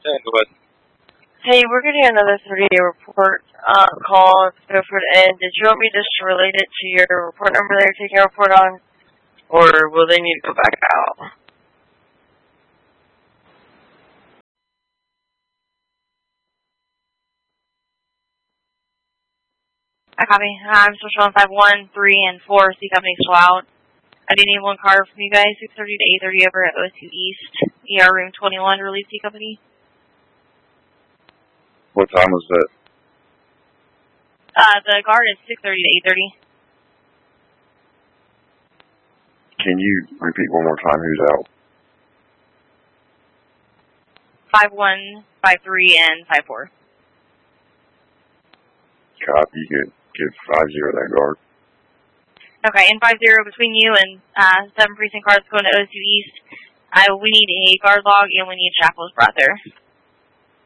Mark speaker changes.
Speaker 1: Yeah, go ahead.
Speaker 2: Hey, we're getting another 30-day report call to go for it in. Did you want me just to relate it to your report number that you're taking a report on? Or will they need to go back out? I copy. I'm still showing 5-1, 3, and 4. C Company still out. I do need one car from you guys, 6:30 to 8:30 over at O2 East, ER room 21, release C Company.
Speaker 3: What time was that?
Speaker 2: The guard is 6:30 to 8:30.
Speaker 3: Can you repeat one more time who's out?
Speaker 2: 5-1, 5-3, and 5-4.
Speaker 3: Copy. You could give 5-0 that guard.
Speaker 2: Okay, and 5-0 between you and 7 precinct cars going to O2 East. We need a guard log and we need shackles brought there.